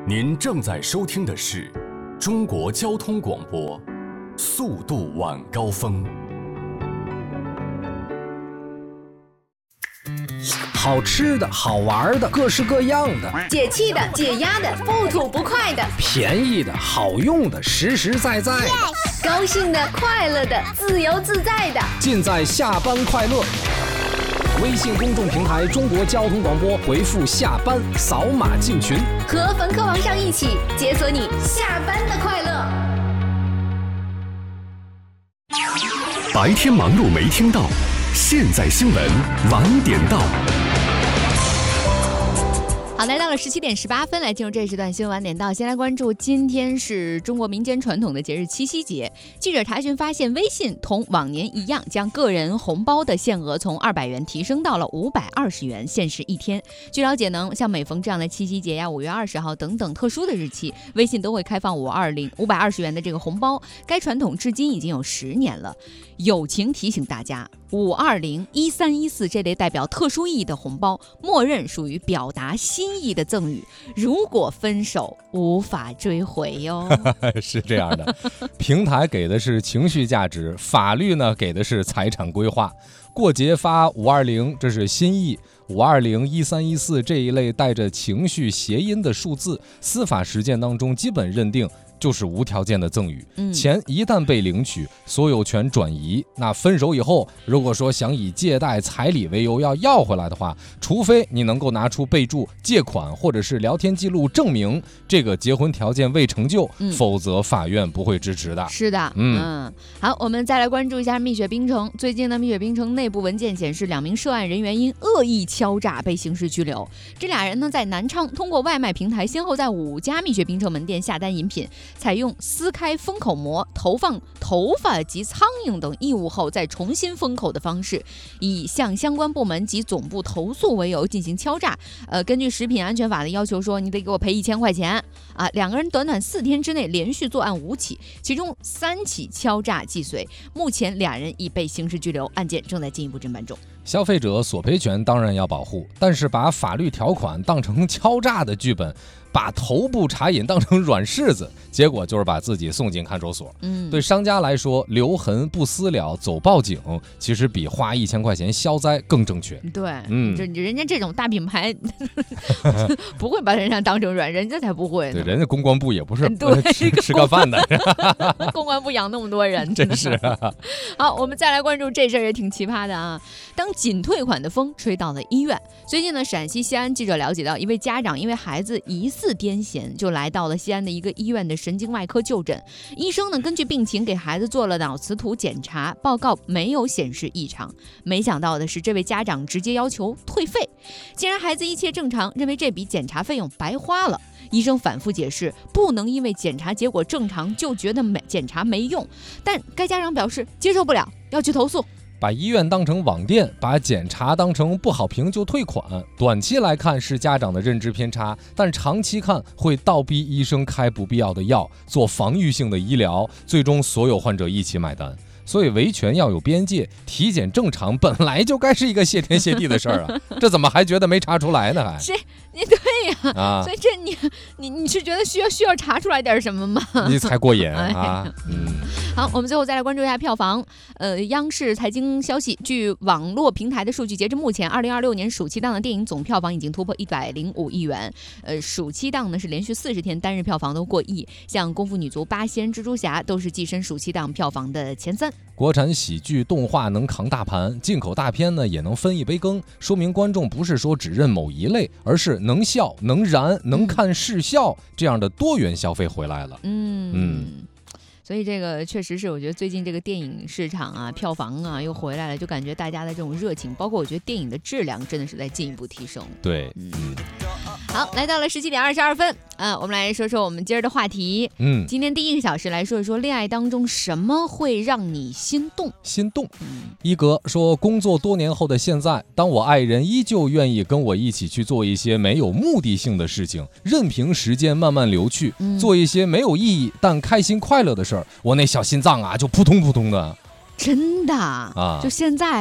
您正在收听的是中国交通广播，速度晚高峰。 好吃的好玩的各式各样的， 解气的解压的不吐不快的， 便宜的好用的实实在在， 高兴的快乐的自由自在的， 尽在下班快乐。微信公众平台中国交通广播，回复下班扫码进群， 和冯科王上一起解锁你下班的快乐。 白天忙碌没听到，现在新闻晚点到。 好，来到了17点18分，来进入这时段新闻晚点到。先来关注，今天是中国民间传统的节日七夕节。记者查询发现，微信同往年一样，将个人红包的限额从200元提升到了520元，限时1天。据了解呢，像每逢这样的七夕节呀、5月20号等等特殊的日期，微信都会开放520元的这个红包。该传统至今已经有10年了。友情提醒大家，520、1314这类代表特殊意义的红包，默认属于表达心意的赠与，如果分手无法追回哟。 是这样的，平台给的是情绪价值，法律呢给的是财产规划。过节发520，这是心意；520、1314这一类带着情绪谐音的数字，司法实践当中基本认定就是无条件的赠与，钱一旦被领取，所有权转移。那分手以后，如果说想以借贷彩礼为由要回来的话，除非你能够拿出备注借款或者是聊天记录证明这个结婚条件未成就，否则法院不会支持的。 是的，好，我们再来关注一下蜜雪冰城。最近呢，蜜雪冰城内部文件显示，2名涉案人员因恶意敲诈被刑事拘留。这俩人呢，在南昌通过外卖平台，先后在5家蜜雪冰城门店下单饮品，采用撕开封口膜、投放头发及苍蝇等异物后再重新封口的方式，以向相关部门及总部投诉为由进行敲诈。根据食品安全法的要求说，你得给我赔1000块钱啊！两个人短短4天之内连续作案5起，其中3起敲诈既遂。目前俩人已被刑事拘留，案件正在进一步侦办中。 消费者索赔权当然要保护，但是把法律条款当成敲诈的剧本，把头部茶饮当成软柿子，结果就是把自己送进看守所。对商家来说，留痕不私了走报警，其实比花1000块钱消灾更正确。 对，人家这种大品牌不会把人家当成软，人家才不会。 对，人家公关部也不是吃个饭的， 公关部养那么多人， 真是。 好，我们再来关注这事儿也挺奇葩的啊。当仅退款的风吹到了医院，最近呢，陕西西安记者了解到，一位家长因为孩子疑似癫痫，就来到了西安的一个医院的神经外科就诊。医生呢，根据病情给孩子做了脑磁图检查，报告没有显示异常。没想到的是，这位家长直接要求退费。既然孩子一切正常，认为这笔检查费用白花了。医生反复解释，不能因为检查结果正常就觉得检查没用，但该家长表示接受不了，要去投诉。 把医院当成网店，把检查当成不好评就退款，短期来看是家长的认知偏差，但长期看会倒逼医生开不必要的药，做防御性的医疗，最终所有患者一起买单。所以维权要有边界，体检正常本来就该是一个谢天谢地的事儿啊，这怎么还觉得没查出来呢？还是你对呀，所以这你是觉得需要查出来点什么吗？ 你才过瘾啊！ 好，我们最后再来关注一下票房。央视财经消息，据网络平台的数据，截至目前，2026年暑期档的电影总票房已经突破105亿元。暑期档呢是连续40天单日票房都过亿，像《功夫女足》《八仙》《蜘蛛侠》都是跻身暑期档票房的前3。 国产喜剧动画能扛大盘，进口大片呢也能分一杯羹，说明观众不是说只认某一类，而是能笑、能燃、能看视效这样的多元消费回来了。 所以这个确实是，我觉得最近这个电影市场啊、票房啊又回来了，就感觉大家的这种热情，包括我觉得电影的质量真的是在进一步提升。 对， 好，来到了17点22分，我们来说说我们今儿的话题。今天第1个小时来说一说恋爱当中什么会让你心动。 一格说，工作多年后的现在，当我爱人依旧愿意跟我一起去做一些没有目的性的事情，任凭时间慢慢流去，做一些没有意义但开心快乐的事儿，我那小心脏啊就扑通扑通的。 真的啊，就现在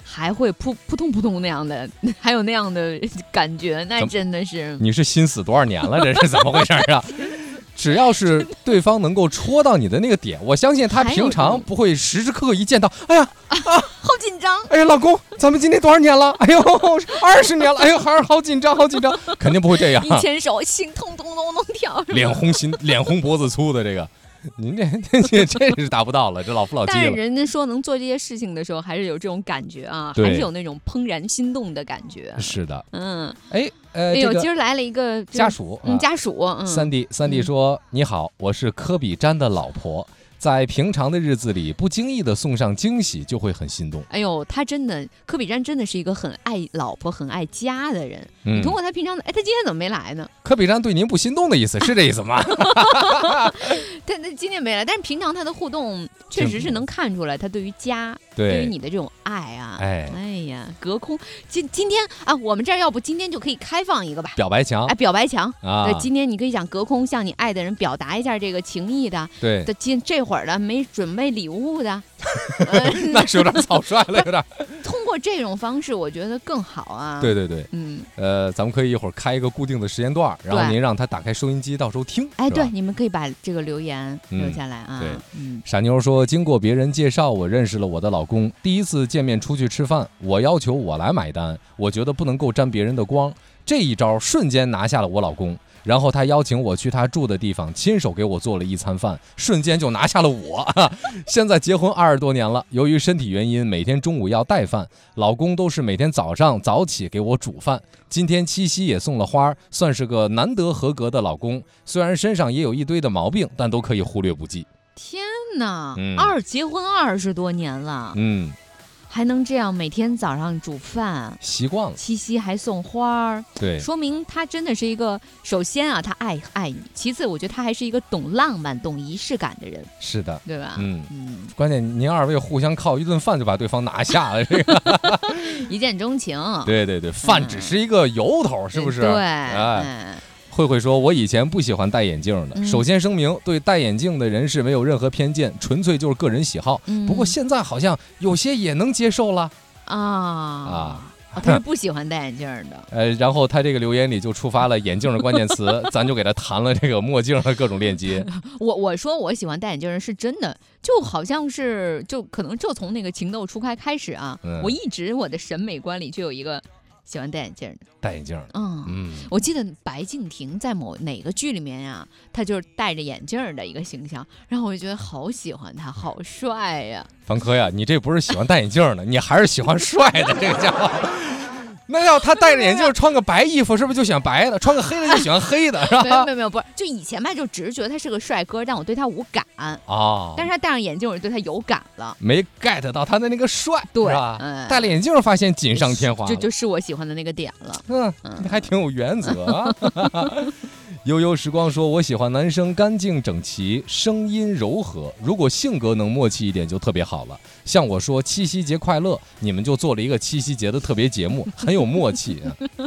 还会扑通扑通那样的，还有那样的感觉，那真的是。 你是心死多少年了？这是怎么回事啊？只要是对方能够戳到你的那个点，我相信他平常不会时时刻刻一见到，哎呀好紧张！ 哎呀，老公，咱们今天多少年了？哎呦，20年了！哎呦，还是好紧张，好紧张，肯定不会这样。 一牵手，心痛咚咚咚跳， 脸红脖子粗的这个。您这是达不到了，这老夫老妻了。 但是人家说能做这些事情的时候，还是有这种感觉啊，还是有那种怦然心动的感觉。 是的， 哎呦，今儿来了一个家属， 家属， 三弟说：“你好，我是科比詹的老婆。”在平常的日子里，不经意的送上惊喜，就会很心动。 哎呦，科比詹真的是一个很爱老婆、很爱家的人。你通过他平常的，他今天怎么没来呢？ 科比詹对您不心动的意思是这意思吗？ 他今天没来，但是平常他的互动确实是能看出来，他对于家、对于你的这种爱啊，哎呀，隔空。今天啊，我们这儿要不今天就可以开放一个吧？ 表白墙， 表白墙啊！ 对，今天你可以想隔空向你爱的人表达一下这个情意的。 对， 这会儿的没准备礼物的， 那是有点草率了，有点。 通过这种方式，我觉得更好啊。 对，咱们可以一会儿开一个固定的时间段，然后您让他打开收音机，到时候听。 哎，对，你们可以把这个留言留下来啊。 对，傻妞说，经过别人介绍，我认识了我的老公。第一次见面出去吃饭，我要求我来买单，我觉得不能够沾别人的光。这一招瞬间拿下了我老公。然后他邀请我去他住的地方，亲手给我做了一餐饭，瞬间就拿下了我。现在结婚20多年了，由于身体原因，每天中午要带饭，老公都是每天早上早起给我煮饭。今天七夕也送了花，算是个难得合格的老公。虽然身上也有一堆的毛病，但都可以忽略不计。 天哪，结婚20多年了，还能这样每天早上煮饭， 习惯了。 七夕还送花， 对， 说明他真的是一个，首先啊，他爱你，其次我觉得他还是一个懂浪漫、懂仪式感的人。 是的， 对吧？ 关键您二位互相靠一顿饭就把对方拿下了，这个一见钟情。 对，饭只是一个由头，是不是？ 对， 慧说，我以前不喜欢戴眼镜的。首先声明，对戴眼镜的人士没有任何偏见，纯粹就是个人喜好。不过现在好像有些也能接受了他是不喜欢戴眼镜的。 然后他这个留言里就触发了眼镜的关键词，咱就给他谈了这个墨镜的各种链接。 我说我喜欢戴眼镜是真的，就好像是可能就从那个情窦初开始啊，我一直我的审美观里就有一个喜欢戴眼镜的。 戴眼镜的， 我记得白敬亭在哪个剧里面呀，他就是戴着眼镜的一个形象，然后我就觉得好喜欢他，好帅呀。房科呀，你这不是喜欢戴眼镜的，你还是喜欢帅的这个家伙。那要他戴着眼镜穿个白衣服，是不是就喜欢白的？穿个黑的就喜欢黑的，是吧？ 没有，不是，就以前吧，就只是觉得他是个帅哥，但我对他无感但是他戴上眼镜，我就对他有感了， 没 get 到他的那个帅， 对吧？戴了眼镜发现锦上添花， 这就是我喜欢的那个点了。 你还挺有原则啊。悠悠时光说，我喜欢男生干净整齐，声音柔和，如果性格能默契一点就特别好了。像我说七夕节快乐，你们就做了一个七夕节的特别节目，很有默契。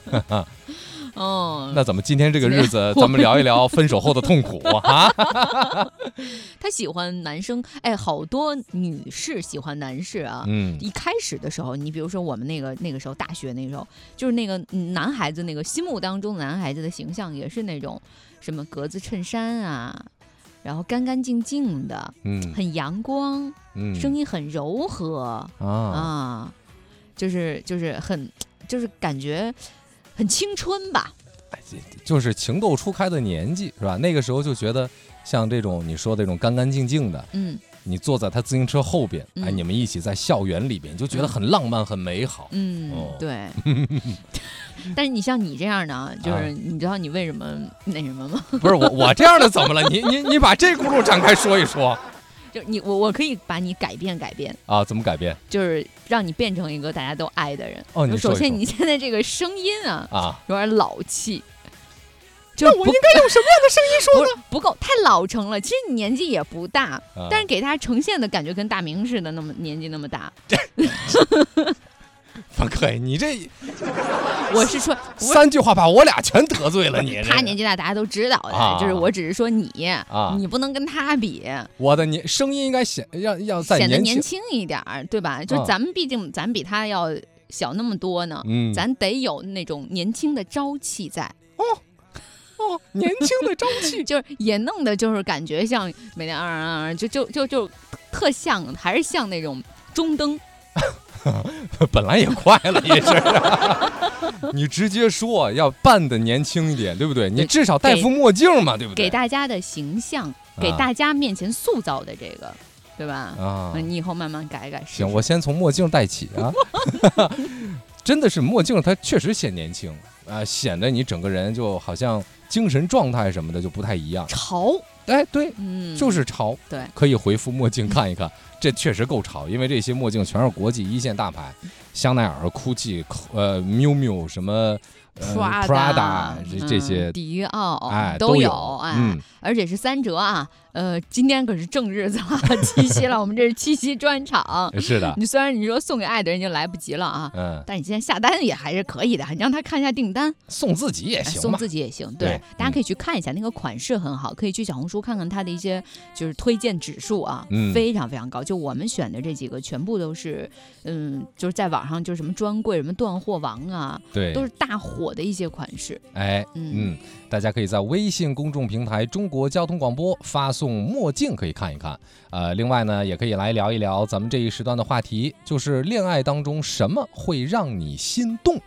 那怎么今天这个日子咱们聊一聊分手后的痛苦啊？ 他喜欢男生，好多女士喜欢男士啊。一开始的时候，你比如说我们那个时候大学那个时候，就是那个男孩子那个心目当中的男孩子的形象也是那种什么格子衬衫啊，然后干干净净的，很阳光，声音很柔和就是很就是感觉很青春吧， 就是情窦初开的年纪，是吧？那个时候就觉得像这种你说的这种干干净净的，你坐在他自行车后边，你们一起在校园里边，就觉得很浪漫、很美好。 对。但是你像你这样的，就是你知道你为什么那什么吗？ 不是我这样的怎么了？你把这轱辘展开说一说。 就我可以把你改变啊？怎么改变？ 就是让你变成一个大家都爱的人。 你首先你现在这个声音有点老气。 那我应该用什么样的声音说呢？ 不够，太老成了。其实你年纪也不大，但是给他呈现的感觉跟大明似的，那么年纪那么大。 方克，你这我是说 3句话把我俩全得罪了你。 他年纪大，大家都知道的， 啊就是我只是说你啊， 你不能跟他比。 我的声音应该要再显得年年轻一点儿，对吧？就咱们毕竟咱比他要小那么多呢，咱得有那种年轻的朝气在。 年轻的朝气， 就是也弄的，就是感觉像每天就特像，还是像那种中灯。 本来也快了，也是。你直接说要扮的年轻一点，对不对？你至少戴副墨镜嘛，对不对？ 给大家的形象，给大家面前塑造的这个，对吧？啊，你以后慢慢改改。 行，我先从墨镜戴起啊。真的是墨镜，它确实显年轻啊，显得你整个人就好像精神状态什么的就不太一样。 潮， 哎，对，就是潮。 对， 可以回复墨镜看一看，这确实够潮，因为这些墨镜全是国际一线大牌，香奈儿、GUCCI、miu miu 什么。Prada 这些迪奥哎都有哎，而且是3折啊。今天可是正日子了，七夕了，我们这是七夕专场。 是的， 你虽然你说送给爱的人就来不及了啊，但你今天下单也还是可以的，你让他看一下订单， 送自己也行， 送自己也行。对，大家可以去看一下那个款式很好，可以去小红书看看它的一些就是推荐指数啊，非常非常高。就我们选的这几个全部都是，就是在网上就是什么专柜、什么断货王啊， 对， 都是大火的一些款式。 哎，大家可以在微信公众平台中国交通广播发送墨镜可以看一看。另外呢，也可以来聊一聊咱们这一时段的话题，就是恋爱当中什么会让你心动。